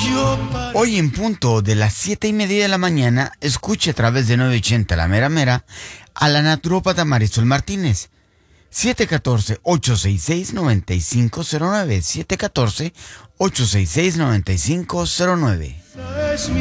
Hoy en punto de las 7:30 de la mañana, escuche a través de 980 La Mera Mera a la naturópata Marisol Martínez. 714-866-9509. 714-866-9509.